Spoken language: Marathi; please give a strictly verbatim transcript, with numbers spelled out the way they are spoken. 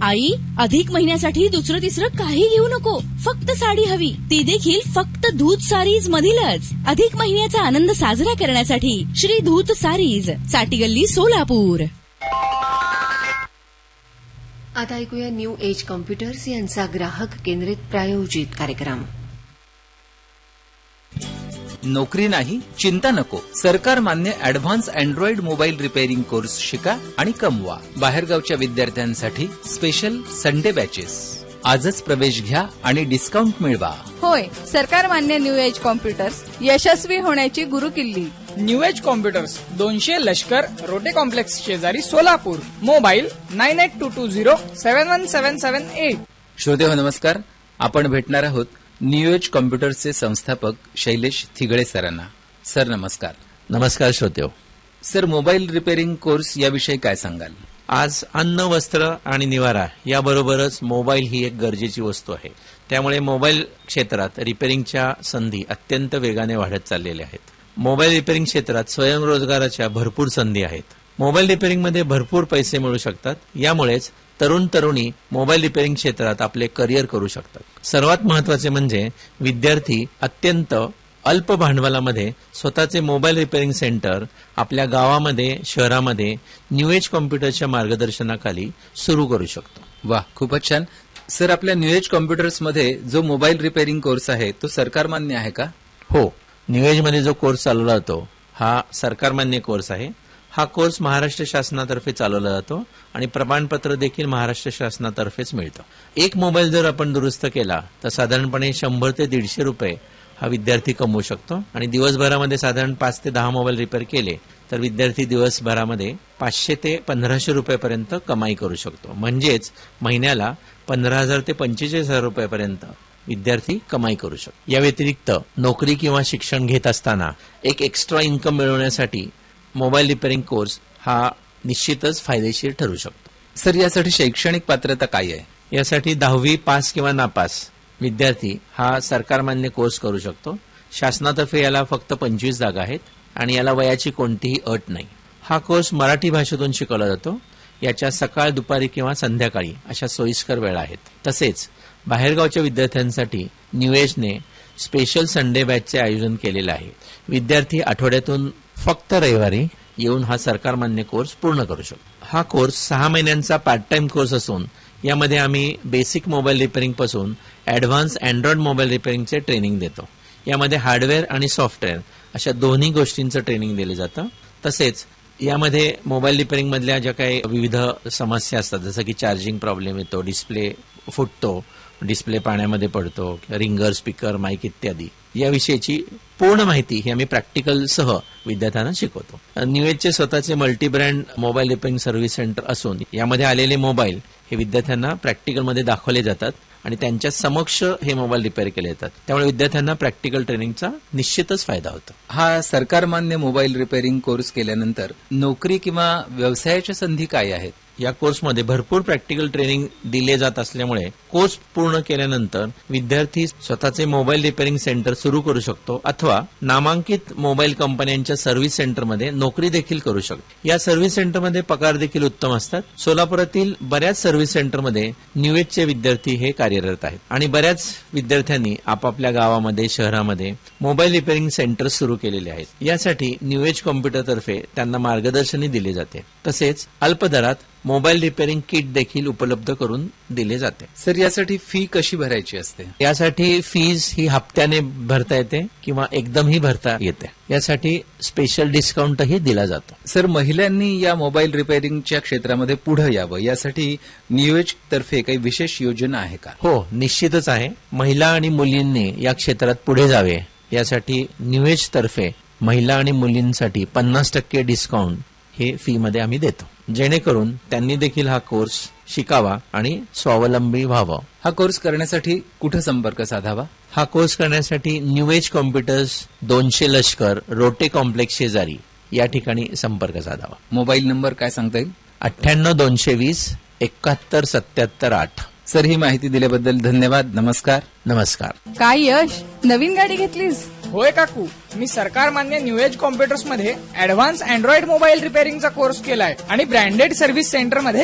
आई, अधिक महिन्यासाठी दुसरं तिसरं काही घेऊ नको, फक्त साडी हवी, ती देखील फक्त धूत सारीज मधीलच. अधिक महिन्याचा आनंद साजरा करण्यासाठी श्री धूत सारीज, साटीगल्ली, सोलापूर. आता ऐकूया न्यू एज कॉम्प्युटर्स यांचा ग्राहक केंद्रित प्रायोजित कार्यक्रम. नोकरी नाही, चिंता नको. सरकार मान्य advance Android mobile repairing course शिका आणि कमवा. बाहेरगावच्या विद्यार्थ्यांसाठी स्पेशल संडे बॅचेस. आजच प्रवेश घ्या आणि डिस्काउंट मिळवा. होय, सरकार मान्य न्यू एज कॉम्प्युटर्स यशस्वी होण्याची गुरुकिल्ली. न्यू एज कॉम्प्युटर्स दोनशे लष्कर रोटे कॉम्प्लेक्स शेजारी, Solapur. Mobile nine eight to to zero seven one seven seven eight. श्रोते हो, नमस्कार. आपण भेटणार आहोत न्यू एज कॉम्प्युटर्सचे संस्थापक शैलेश थिगळे सरांना. सर नमस्कार. नमस्कार श्रोतेहो. सर, मोबाईल रिपेअरिंग कोर्स याविषयी काय सांगाल? आज अन्न, वस्त्र आणि निवारा याबरोबरच मोबाईल ही एक गरजेची वस्तू आहे. त्यामुळे मोबाईल क्षेत्रात रिपेअरिंगच्या संधी अत्यंत वेगाने वाढत चाललेल्या आहेत. मोबाईल रिपेअरिंग क्षेत्रात स्वयंरोजगाराच्या भरपूर संधी आहेत. मोबाईल रिपेअरिंगमध्ये भरपूर पैसे मिळू शकतात. यामुळेच तरुण तरुणी मोबाईल रिपेअरिंग क्षेत्रात आपले करिअर करू शकतात. सर्वात महत्वाचे म्हणजे विद्यार्थी अत्यंत अल्प भांडवलामध्ये स्वतःचे मोबाईल रिपेअरिंग सेंटर आपल्या गावामध्ये, शहरामध्ये न्यू एज कॉम्प्युटरच्या मार्गदर्शनाखाली सुरू करू शकतो. वाह, खूपच छान. सर, आपल्या न्यू एज कॉम्प्युटर्समध्ये जो मोबाईल रिपेअरिंग कोर्स आहे तो सरकार मान्य आहे का? हो, न्यू एज मध्ये जो कोर्स चालवला जातो हा सरकार मान्य कोर्स आहे. हा कोर्स महाराष्ट्र शासनातर्फे चालवला जातो आणि प्रमाणपत्र देखील महाराष्ट्र शासनातर्फेच मिळतं. एक मोबाईल जर आपण दुरुस्त केला तर साधारणपणे शंभर ते दीडशे रुपये हा विद्यार्थी कमवू शकतो आणि दिवसभरामध्ये साधारण पाच ते दहा मोबाईल रिपेअर केले तर विद्यार्थी दिवसभरामध्ये पाचशे ते पंधराशे रुपयापर्यंत कमाई करू शकतो. म्हणजेच महिन्याला पंधरा हजार ते पंचेचाळीस हजार रुपयापर्यंत विद्यार्थी कमाई करू शकतो. या व्यतिरिक्त नोकरी किंवा शिक्षण घेत असताना एक एक्स्ट्रा इन्कम मिळवण्यासाठी मोबाईल रिपेअरिंग कोर्स हा निश्चितच फायदेशीर ठरू शकतो. सर, यासाठी शैक्षणिक पात्रता काय आहे? यासाठी दहावी पास किंवा नापास विद्यार्थी हा सरकार मान्य कोर्स करू शकतो. शासनातर्फे याला फक्त पंचवीस जागा आहेत आणि याला वयाची कोणतीही अट नाही. हा कोर्स मराठी भाषेतून शिकवला जातो. याच्या सकाळ, दुपारी किंवा संध्याकाळी अशा सोयीस्कर वेळा आहेत. तसेच बाहेरगावच्या विद्यार्थ्यांसाठी न्यू एजने स्पेशल संडे बॅचचे आयोजन केलेलं आहे. विद्यार्थी आठवड्यातून फक्त रविवारी येऊन हा सरकार मान्य कोर्स पूर्ण करू शकतो. हा कोर्स सहा महिन्यांचा पार्ट टाइम कोर्स असून यामध्ये आम्ही बेसिक मोबाईल रिपेअरिंग पासून ऍडव्हान्स अँड्रॉइड मोबाईल रिपेअरिंगचे ट्रेनिंग देतो. यामध्ये हार्डवेअर आणि सॉफ्टवेअर अशा दोन्ही गोष्टींचं ट्रेनिंग दिलं जातं. तसेच यामध्ये मोबाईल रिपेअरिंग मधल्या ज्या काही विविध समस्या असतात, जसं की चार्जिंग प्रॉब्लेम येतो, डिस्प्ले फुटतो, डिस्प्ले पाण्यामध्ये पडतो, रिंगर, स्पीकर, माईक इत्यादी याविषयीची पूर्ण माहिती ही आम्ही प्रॅक्टिकल सह विद्यार्थ्यांना शिकवतो. न्यू एजचे स्वतःचे multi brand mobile repairing service centre असून यामध्ये आलेले मोबाईल हे विद्यार्थ्यांना प्रॅक्टिकलमध्ये दाखवले जातात आणि त्यांच्या समक्ष हे मोबाईल रिपेअर केले जातात. त्यामुळे विद्यार्थ्यांना प्रॅक्टिकल ट्रेनिंगचा निश्चितच फायदा होतो. हा सरकार मान्य मोबाईल रिपेअरिंग कोर्स केल्यानंतर नोकरी किंवा व्यवसायाच्या संधी काय आहेत? या कोर्समध्ये भरपूर प्रॅक्टिकल ट्रेनिंग दिले जात असल्यामुळे कोर्स पूर्ण केल्यानंतर विद्यार्थी स्वतःचे मोबाईल रिपेअरिंग सेंटर सुरू करू शकतो अथवा नामांकित मोबाईल कंपन्यांच्या सर्व्हिस सेंटरमध्ये नोकरी देखील करू शकतो. या सर्व्हिस सेंटरमध्ये पगार देखील उत्तम असतात. सोलापुरातील बऱ्याच सर्व्हिस सेंटरमध्ये न्यू एजचे विद्यार्थी हे कार्यरत आहेत आणि बऱ्याच विद्यार्थ्यांनी आपापल्या गावामध्ये, शहरामध्ये मोबाईल रिपेअरिंग सेंटर सुरू केलेले आहेत. यासाठी न्यू एज कॉम्प्युटरतर्फे त्यांना मार्गदर्शनही दिले जाते. तसेच अल्प दरात मोबाईल रिपेअरिंग किट देखील उपलब्ध करून दिले जाते. सर, यासाठी फी कशी भरायची असते? यासाठी फीज ही हप्त्याने भरता येते किंवा एकदमही भरता येते. यासाठी स्पेशल डिस्काउंटही दिला जातो. सर, महिलांनी या मोबाईल रिपेअरिंगच्या क्षेत्रामध्ये पुढे यावं यासाठी न्यू एज तर्फे काही विशेष योजना आहे का? हो, निश्चितच आहे. महिला आणि मुलींनी या क्षेत्रात पुढे जावे यासाठी न्यू एज तर्फे महिला आणि मुलींसाठी पन्नास टक्के डिस्काउंट हे फी मध्ये आम्ही देतो, जेणेकरून त्यांनी देखील हा कोर्स शिकावा आणि स्वावलंबी व्हावं. हा कोर्स करण्यासाठी कुठे संपर्क साधावा? हा कोर्स करण्यासाठी न्यू एज कॉम्प्युटर्स दोनशे लष्कर रोटे कॉम्प्लेक्स शेजारी या ठिकाणी संपर्क साधावा. मोबाईल नंबर काय सांगता येईल? अठ्ठ्याण्णव दोनशे वीस एकाहत्तर सत्याहत्तर आठ. सर, ही माहिती दिल्याबद्दल धन्यवाद. नमस्कार. नमस्कार. काय यश, नवीन गाडी घेतलीस? होय काकू, मी सरकार मान्य न्यू एज कॉम्प्युटर्स मध्ये ऍडव्हान्स अँड्रॉइड मोबाईल रिपेअरिंगचा कोर्स केलाय आणि ब्रँडेड सर्व्हिस सेंटर मध्ये